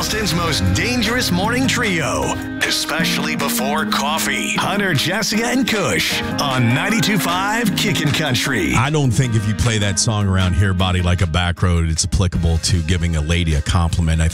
Austin's most dangerous morning trio, especially before coffee. Hunter, Jessica, and Kush on 92.5 Kickin' Country. I don't think if you play that song around here, Body Like a Back Road, it's applicable to giving a lady a compliment. I